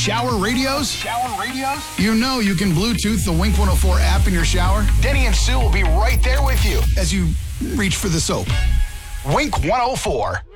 shower radios? You know you can Bluetooth the Wink 104 app in your shower. Denny and Sue will be right there with you as you reach for the soap. Wink 104.